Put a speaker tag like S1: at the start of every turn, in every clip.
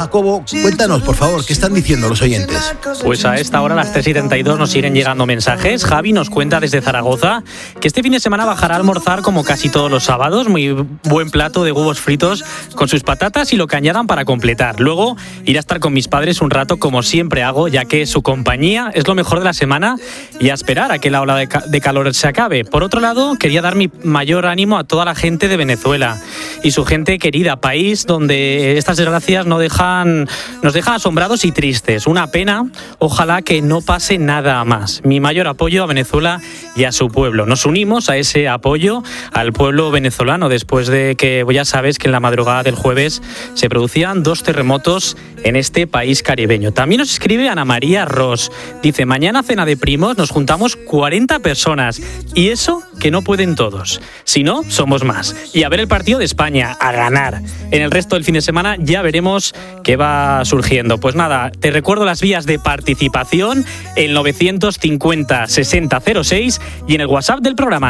S1: Jacobo, cuéntanos, por favor, ¿qué están diciendo los oyentes?
S2: Pues a esta hora, a las 3:32, nos siguen llegando mensajes. Javi nos cuenta desde Zaragoza que este fin de semana bajará a almorzar como casi todos los sábados. Muy buen plato de huevos fritos con sus patatas y lo que añadan para completar. Luego irá a estar con mis padres un rato, como siempre hago, ya que su compañía es lo mejor de la semana, y a esperar a que la ola de calor se acabe. Por otro lado, quería dar mi mayor ánimo a toda la gente de Venezuela y su gente querida, país donde estas desgracias nos dejan asombrados y tristes. Una pena, ojalá que no pase nada más. Mi mayor apoyo a Venezuela y a su pueblo. Nos unimos a ese apoyo al pueblo venezolano después de que, ya sabes, que en la madrugada del jueves se producían 2 terremotos en este país caribeño. También nos escribe Ana María Ross. Dice, mañana cena de primos, nos juntamos 40 personas. Y eso que no pueden todos. Si no, somos más. Y a ver el partido de España, a ganar. En el resto del fin de semana ya veremos qué va surgiendo. Pues nada, te recuerdo las vías de participación, el 950 60 06 y en el WhatsApp del programa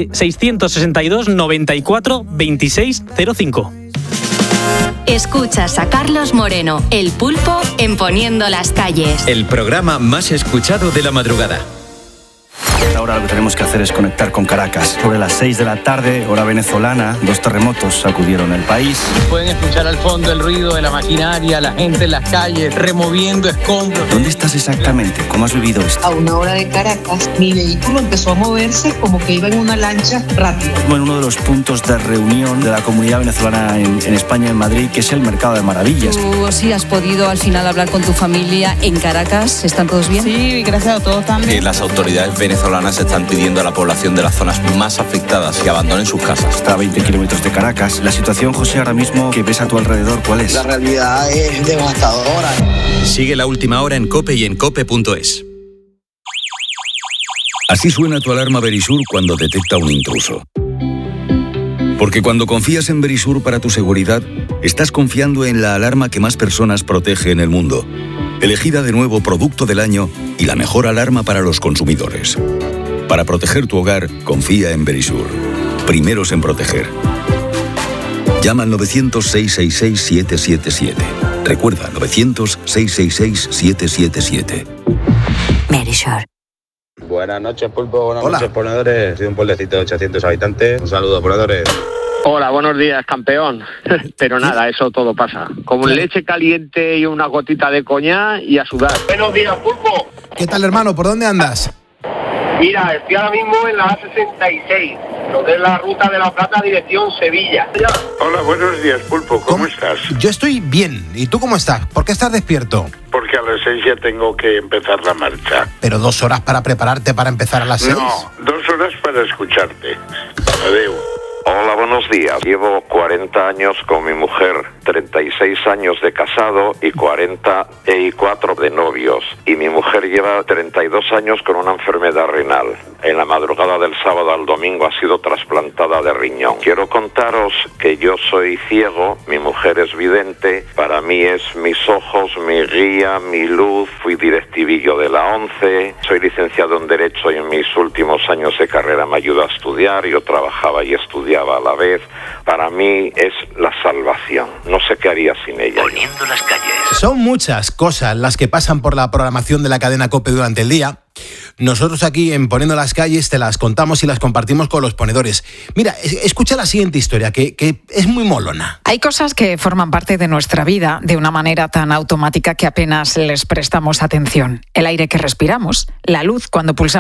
S2: 662 94 26 05.
S3: Escuchas a Carlos Moreno, El Pulpo, en Poniendo las Calles.
S4: El programa más escuchado de la madrugada.
S5: Ahora lo que tenemos que hacer es conectar con Caracas. Sobre las 6 de la tarde, hora venezolana, 2 terremotos sacudieron el país.
S6: Pueden escuchar al fondo el ruido de la maquinaria, la gente en las calles, removiendo escombros.
S5: ¿Dónde estás exactamente? ¿Cómo has vivido esto?
S7: A una hora de Caracas, mi vehículo empezó a moverse como que iba en una lancha rápida.
S5: En uno de los puntos de reunión de la comunidad venezolana en España, en Madrid, que es el Mercado de Maravillas.
S8: ¿Tú sí has podido al final hablar con tu familia en Caracas? ¿Están todos bien?
S7: Sí, gracias a todos también.
S9: Las autoridades venezolanas están pidiendo a la población de las zonas más afectadas que abandonen sus casas.
S5: Está a 20 kilómetros de Caracas. La situación, José, ahora mismo que ves a tu alrededor, ¿cuál es?
S10: La realidad es devastadora.
S4: Sigue La Última Hora en COPE y en COPE.es.
S11: Así suena tu alarma Verisur cuando detecta un intruso. Porque cuando confías en Verisur para tu seguridad, estás confiando en la alarma que más personas protege en el mundo. Elegida de nuevo Producto del Año y la mejor alarma para los consumidores. Para proteger tu hogar, confía en Verisur. Primeros en proteger. Llama al 900-666-777. Recuerda, 900-666-777.
S3: Verisur.
S12: Buenas noches, Pulpo. Buenas noches, ponedores. Soy un pueblecito de 800 habitantes. Un saludo, ponedores.
S13: Hola, buenos días, campeón. Pero nada, eso todo pasa. Con leche caliente y una gotita de coñac y a sudar.
S14: Buenos días, Pulpo.
S1: ¿Qué tal, hermano? ¿Por dónde andas?
S14: Mira, estoy ahora mismo en la A66, lo que es la Ruta de la Plata, dirección Sevilla.
S15: Hola, buenos días, Pulpo. ¿Cómo estás?
S1: Yo estoy bien. ¿Y tú cómo estás? ¿Por qué estás despierto?
S15: Porque a las 6 ya tengo que empezar la marcha.
S1: ¿Pero 2 horas para prepararte para empezar a las 6?
S15: No, 2 horas para escucharte. Adeu.
S16: Hola, buenos días. Llevo 40 años con mi mujer, 36 años de casado y 44 de novios. Y mi mujer lleva 32 años con una enfermedad renal. En la madrugada del sábado al domingo ha sido trasplantada de riñón. Quiero contaros que yo soy ciego, mi mujer es vidente, para mí es mis ojos, mi guía, mi luz, fui directivillo de la ONCE, soy licenciado en Derecho y en mis últimos años de carrera me ayudó a estudiar, yo trabajaba y estudiaba a la vez. Para mí es la salvación, no sé qué haría sin ella.
S4: Poniendo las calles.
S1: Son muchas cosas las que pasan por la programación de la cadena COPE durante el día. Nosotros aquí en Poniendo las Calles te las contamos y las compartimos con los ponedores. Mira, escucha la siguiente historia, que es muy molona.
S17: Hay cosas que forman parte de nuestra vida de una manera tan automática que apenas les prestamos atención. El aire que respiramos, la luz cuando pulsamos